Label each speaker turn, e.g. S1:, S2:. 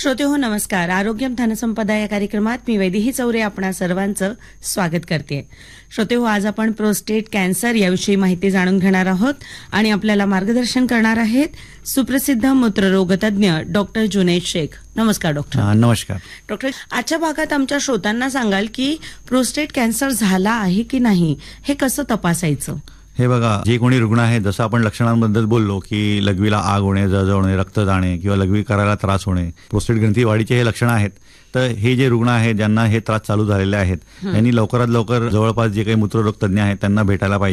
S1: श्रोते हो नमस्कार. आरोग्यम धनसंपदा या कार्यक्रमात मी वैदेही चौरे आपणा सर्वांचं स्वागत करते. श्रोते हो, आज आपण प्रोस्टेट कॅन्सर याविषयी माहिती जाणून घेणार आहोत आणि आपल्याला मार्गदर्शन करणार आहेत सुप्रसिद्ध मूत्ररोग तज्ञ डॉक्टर जुनैद शेख. नमस्कार डॉक्टर.
S2: नमस्कार
S1: डॉक्टर, आजच्या भागात आमच्या श्रोतांना सांगाल की प्रोस्टेट कॅन्सर झाला आहे की नाही हे कसं तपासायचं?
S2: हे बघा, जे कोणी रुग्ण आहे, जसं आपण लक्षणांबद्दल बोललो की लघवीला आग होणे, जळजळ रक्त जाणे किंवा लघवी करायला त्रास होणे, प्रोस्टेट ग्रंथी वाढीचे हे लक्षणं आहेत. तर हे जे रुग्ण आहेत ज्यांना हे त्रास चालू झालेले आहेत त्यांनी लवकरात लवकर जवळपास जे काही मूत्ररोग तज्ञ आहेत त्यांना भेटायला पाहिजे.